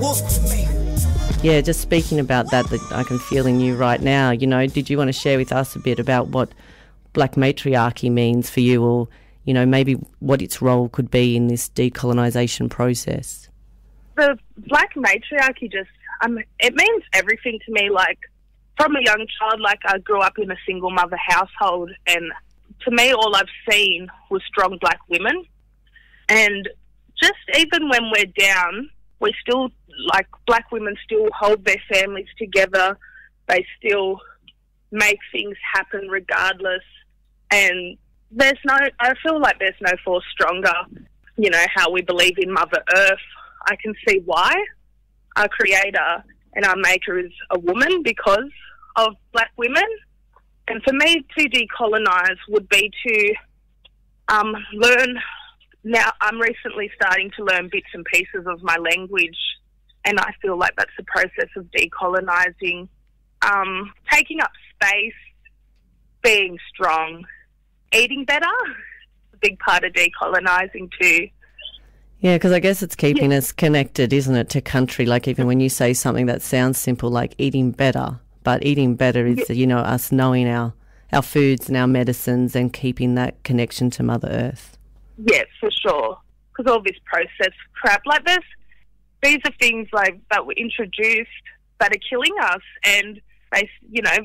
Yeah, just speaking about that I can feel in you right now, did you want to share with us a bit about what black matriarchy means for you, or, maybe what its role could be in this decolonisation process? The black matriarchy it means everything to me. Like, from a young child, I grew up in a single mother household, and to me all I've seen was strong black women. And just even when we're down, we still, black women still hold their families together. They still make things happen regardless. And I feel like there's no force stronger. How we believe in Mother Earth. I can see why. Our creator and our maker is a woman because of black women. And for me to decolonise would be to learn. Now, I'm recently starting to learn bits and pieces of my language, and I feel like that's the process of decolonising. Taking up space, being strong, eating better, a big part of decolonising too. Yeah, because I guess it's keeping us connected, isn't it, to country? Like, even when you say something that sounds simple, like eating better, but eating better is, us knowing our foods and our medicines and keeping that connection to Mother Earth. Yes, for sure. Because all this processed crap, these are things that were introduced that are killing us, and they,